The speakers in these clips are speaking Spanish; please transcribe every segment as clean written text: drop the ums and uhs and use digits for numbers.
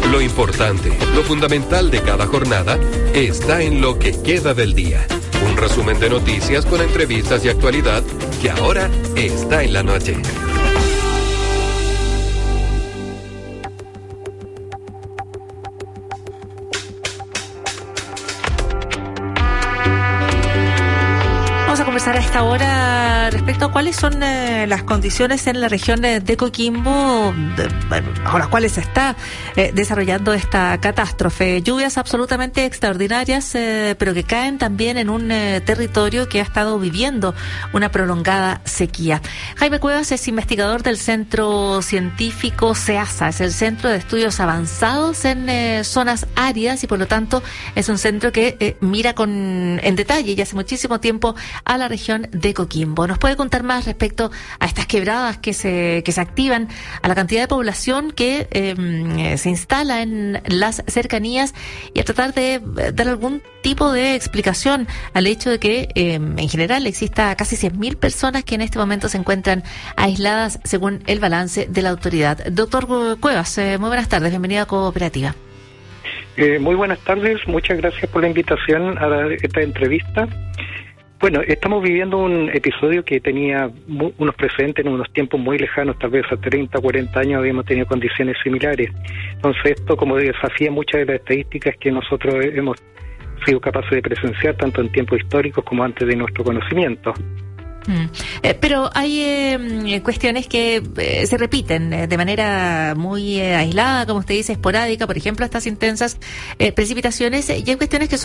Lo importante, lo fundamental de cada jornada está en lo que queda del día. Un resumen de noticias con entrevistas y actualidad que ahora está en la noche. Vamos a conversar a esta hora respecto a cuáles son las condiciones en la región de Coquimbo bajo las cuales se está desarrollando esta catástrofe. Lluvias absolutamente extraordinarias, pero que caen también en un territorio que ha estado viviendo una prolongada sequía. Jaime Cuevas es investigador del Centro Científico CEASA, es el Centro de Estudios Avanzados en Zonas Áridas y por lo tanto es un centro que mira en detalle y hace muchísimo tiempo a la región de Coquimbo. ¿Nos puede contar más respecto a estas quebradas que se activan, a la cantidad de población que se instala en las cercanías y a tratar de dar algún tipo de explicación al hecho de que en general exista casi 100.000 personas que en este momento se encuentran aisladas según el balance de la autoridad? Doctor Cuevas, muy buenas tardes, bienvenido a Cooperativa. Muy buenas tardes, muchas gracias por la invitación a esta entrevista. Bueno, estamos viviendo un episodio que tenía unos precedentes en unos tiempos muy lejanos, tal vez a 30, 40 años habíamos tenido condiciones similares. Entonces esto como desafía muchas de las estadísticas que nosotros hemos sido capaces de presenciar, tanto en tiempos históricos como antes de nuestro conocimiento. Pero hay cuestiones que se repiten de manera muy aislada, como usted dice, esporádica, por ejemplo, estas intensas precipitaciones, y hay cuestiones que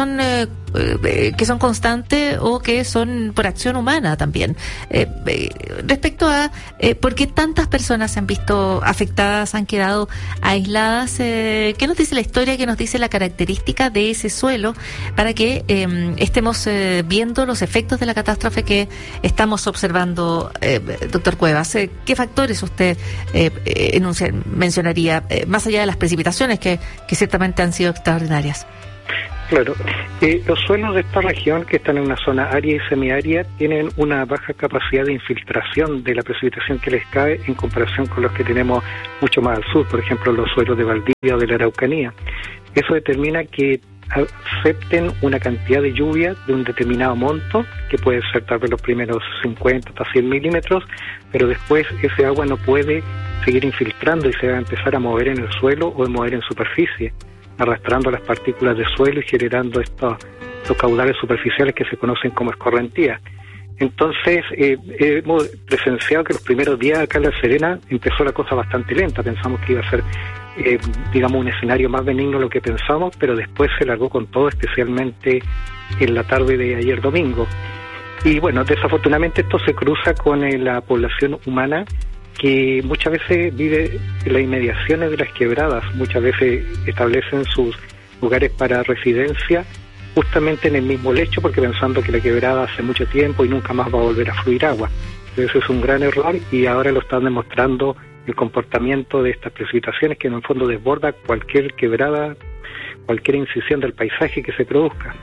son constantes o que son por acción humana también. Respecto a por qué tantas personas se han visto afectadas, han quedado aisladas, ¿qué nos dice la historia, qué nos dice la característica de ese suelo para que estemos viendo los efectos de la catástrofe que estamos observando, doctor Cuevas? ¿Qué factores usted mencionaría, más allá de las precipitaciones que ciertamente han sido extraordinarias? Claro, los suelos de esta región, que están en una zona árida y semiárida, tienen una baja capacidad de infiltración de la precipitación que les cae en comparación con los que tenemos mucho más al sur, por ejemplo los suelos de Valdivia o de la Araucanía. Eso determina que acepten una cantidad de lluvia de un determinado monto, que puede ser tal vez los primeros 50 hasta 100 milímetros, pero después ese agua no puede seguir infiltrando y se va a empezar a mover en el suelo o a mover en superficie, arrastrando las partículas de suelo y generando estos caudales superficiales que se conocen como escorrentías. Entonces hemos presenciado que los primeros días acá en La Serena empezó la cosa bastante lenta, pensamos que iba a ser digamos un escenario más benigno de lo que pensamos, pero después se largó con todo, especialmente en la tarde de ayer domingo. Y bueno, desafortunadamente esto se cruza con la población humana, que muchas veces vive en las inmediaciones de las quebradas, muchas veces establecen sus lugares para residencia justamente en el mismo lecho, porque pensando que la quebrada hace mucho tiempo y nunca más va a volver a fluir agua. Entonces es un gran error y ahora lo están demostrando el comportamiento de estas precipitaciones, que en el fondo desborda cualquier quebrada, cualquier incisión del paisaje que se produzca.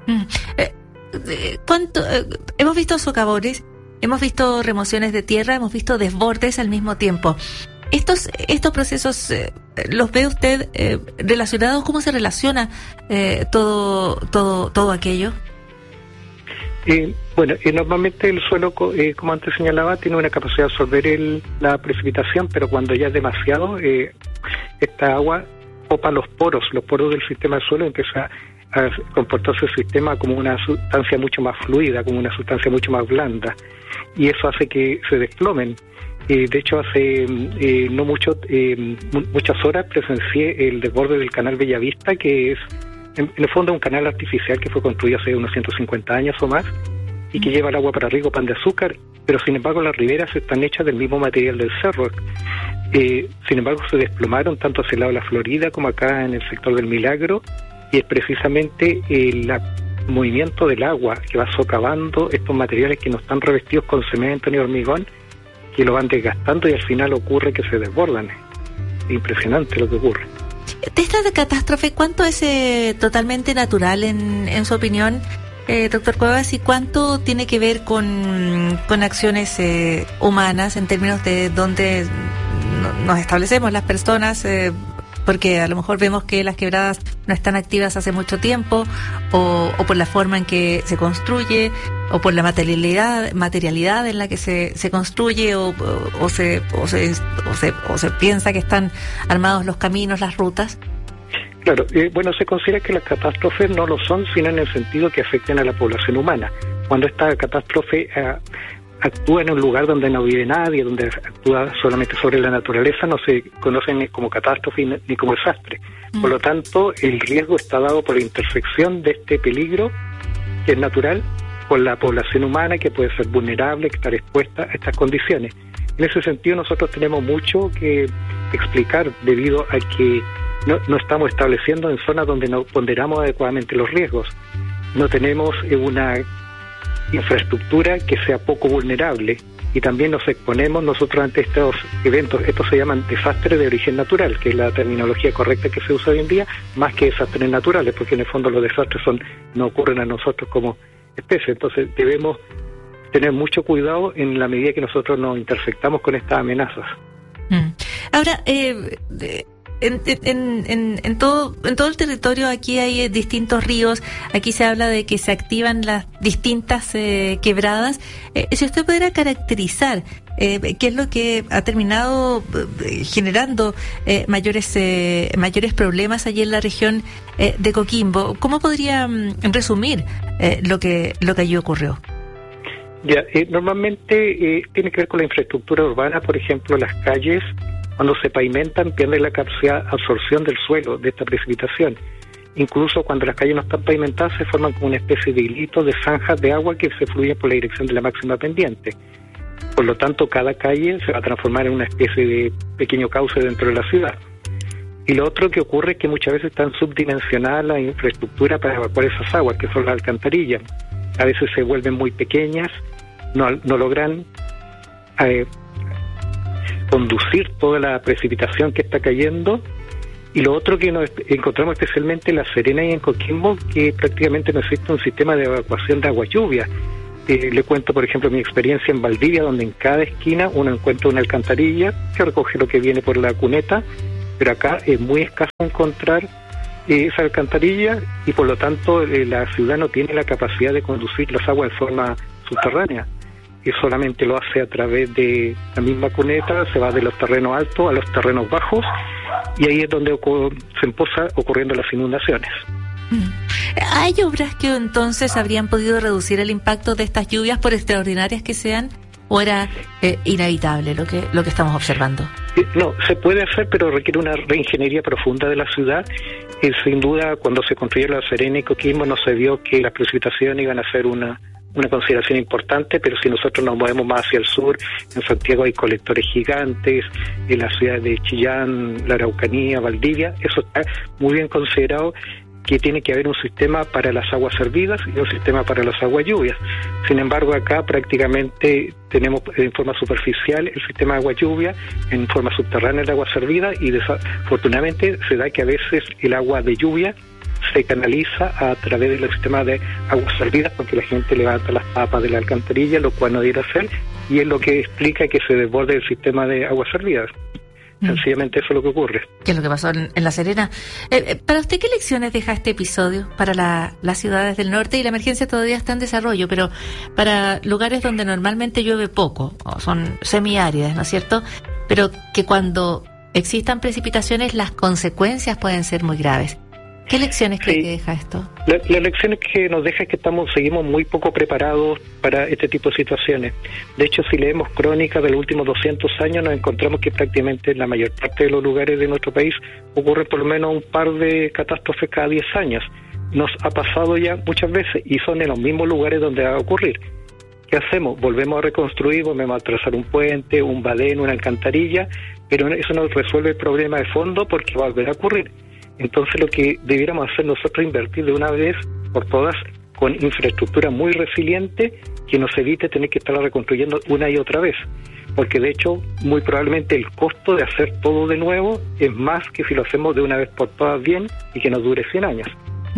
Hemos visto socavones, hemos visto remociones de tierra, hemos visto desbordes al mismo tiempo. Estos procesos, ¿los ve usted relacionados? ¿Cómo se relaciona todo aquello? Bueno, normalmente el suelo, como antes señalaba, tiene una capacidad de absorber la precipitación, pero cuando ya es demasiado, esta agua copa los poros del sistema del suelo, empieza a comportarse el sistema como una sustancia mucho más fluida, como una sustancia mucho más blanda, y eso hace que se desplomen. De hecho, hace muchas horas presencié el desborde del canal Bellavista, que es en el fondo un canal artificial que fue construido hace unos 150 años o más y que lleva el agua para riego, pan de azúcar, pero sin embargo las riberas están hechas del mismo material del cerro. Sin embargo se desplomaron tanto hacia el lado de la Florida como acá en el sector del Milagro, y es precisamente el movimiento del agua que va socavando estos materiales que no están revestidos con cemento ni hormigón, que lo van desgastando y al final ocurre que se desbordan. Es impresionante lo que ocurre. De esta catástrofe, ¿cuánto es totalmente natural en su opinión, doctor Cuevas, y cuánto tiene que ver con acciones humanas en términos de dónde nos establecemos las personas, porque a lo mejor vemos que las quebradas no están activas hace mucho tiempo, o por la forma en que se construye, o por la materialidad en la que se construye, o se piensa que están armados los caminos, las rutas. Claro, se considera que las catástrofes no lo son, sino en el sentido que afecten a la población humana. Cuando esta catástrofe actúa en un lugar donde no vive nadie, donde actúa solamente sobre la naturaleza, no se conoce ni como catástrofe ni como desastre. Por lo tanto, el riesgo está dado por la intersección de este peligro, que es natural, con la población humana, que puede ser vulnerable, que estar expuesta a estas condiciones. En ese sentido, nosotros tenemos mucho que explicar debido a que no estamos estableciendo en zonas donde no ponderamos adecuadamente los riesgos. No tenemos una infraestructura que sea poco vulnerable, y también nos exponemos nosotros ante estos eventos. Estos se llaman desastres de origen natural, que es la terminología correcta que se usa hoy en día, más que desastres naturales, porque en el fondo los desastres no ocurren a nosotros como especie. Entonces debemos tener mucho cuidado en la medida que nosotros nos intersectamos con estas amenazas. Ahora, en todo el territorio aquí hay distintos ríos. Aquí se habla de que se activan las distintas quebradas. Si usted pudiera caracterizar qué es lo que ha terminado generando mayores problemas allí en la región de Coquimbo, ¿cómo podría resumir lo que allí ocurrió? Normalmente tiene que ver con la infraestructura urbana. Por ejemplo, las calles, cuando se pavimentan, pierden la capacidad de absorción del suelo, de esta precipitación. Incluso cuando las calles no están pavimentadas, se forman como una especie de hilitos, de zanjas de agua que se fluyen por la dirección de la máxima pendiente. Por lo tanto, cada calle se va a transformar en una especie de pequeño cauce dentro de la ciudad. Y lo otro que ocurre es que muchas veces están subdimensionadas la infraestructura para evacuar esas aguas, que son las alcantarillas. A veces se vuelven muy pequeñas, no logran conducir toda la precipitación que está cayendo. Y lo otro que nos encontramos especialmente en La Serena y en Coquimbo, que prácticamente no existe un sistema de evacuación de agua lluvia. Le cuento, por ejemplo, mi experiencia en Valdivia, donde en cada esquina uno encuentra una alcantarilla que recoge lo que viene por la cuneta, pero acá es muy escaso encontrar esa alcantarilla, y por lo tanto la ciudad no tiene la capacidad de conducir las aguas de forma subterránea. Y solamente lo hace a través de la misma cuneta, se va de los terrenos altos a los terrenos bajos, y ahí es donde se empiezan ocurriendo las inundaciones. ¿Hay obras que entonces habrían podido reducir el impacto de estas lluvias, por extraordinarias que sean, o era inevitable lo que estamos observando? No, se puede hacer, pero requiere una reingeniería profunda de la ciudad. Sin duda, cuando se construyó La Serena y Coquimbo no se vio que las precipitaciones iban a ser una consideración importante, pero si nosotros nos movemos más hacia el sur, en Santiago hay colectores gigantes, en las ciudades de Chillán, la Araucanía, Valdivia, eso está muy bien considerado, que tiene que haber un sistema para las aguas servidas y un sistema para las aguas lluvias. Sin embargo, acá prácticamente tenemos en forma superficial el sistema de agua lluvia, en forma subterránea el agua servida, y desafortunadamente se da que a veces el agua de lluvia se canaliza a través del sistema de aguas servidas, porque la gente levanta las tapas de la alcantarilla, lo cual no debe hacer, y es lo que explica que se desborde el sistema de aguas servidas. Sencillamente eso es lo que ocurre. ¿Qué es lo que pasó en La Serena? Para usted, ¿qué lecciones deja este episodio para las ciudades del norte? Y la emergencia todavía está en desarrollo, pero para lugares donde normalmente llueve poco, o son semiáridas, ¿no es cierto? Pero que cuando existan precipitaciones, las consecuencias pueden ser muy graves. ¿Qué lecciones cree que deja esto? La lección que nos deja es que seguimos muy poco preparados para este tipo de situaciones. De hecho, si leemos crónicas de los últimos 200 años, nos encontramos que prácticamente en la mayor parte de los lugares de nuestro país ocurre por lo menos un par de catástrofes cada 10 años. Nos ha pasado ya muchas veces, y son en los mismos lugares donde va a ocurrir. ¿Qué hacemos? Volvemos a reconstruir, volvemos a trazar un puente, un badén, una alcantarilla, pero eso no resuelve el problema de fondo, porque va a volver a ocurrir. Entonces lo que debiéramos hacer nosotros es invertir de una vez por todas con infraestructura muy resiliente, que nos evite tener que estarla reconstruyendo una y otra vez, porque de hecho muy probablemente el costo de hacer todo de nuevo es más que si lo hacemos de una vez por todas bien y que nos dure 100 años.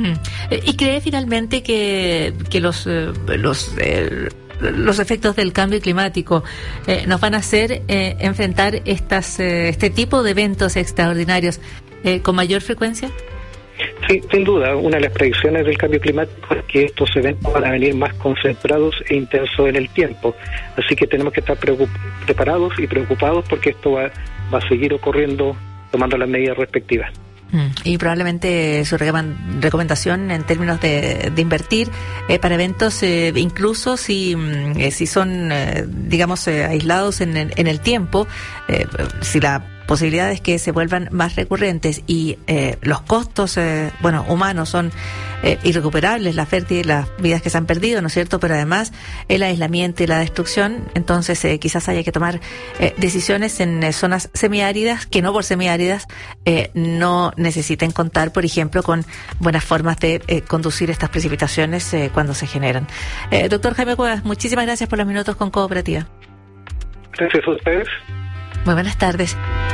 ¿Y cree finalmente que los efectos del cambio climático nos van a hacer enfrentar este tipo de eventos extraordinarios con mayor frecuencia? Sí, sin duda, una de las predicciones del cambio climático es que estos eventos van a venir más concentrados e intensos en el tiempo. Así que tenemos que estar preparados y preocupados porque esto va a seguir ocurriendo tomando las medidas respectivas. Y probablemente su recomendación en términos de invertir para eventos, incluso si son, digamos, aislados en el tiempo, si la posibilidad es que se vuelvan más recurrentes y los costos humanos son irrecuperables, las vidas que se han perdido, ¿no es cierto? Pero además el aislamiento y la destrucción, entonces quizás haya que tomar decisiones en zonas semiáridas que no por semiáridas no necesiten contar, por ejemplo, con buenas formas de conducir estas precipitaciones cuando se generan. Doctor Jaime Cuevas, muchísimas gracias por los minutos con Cooperativa. Gracias a ustedes. Muy buenas tardes.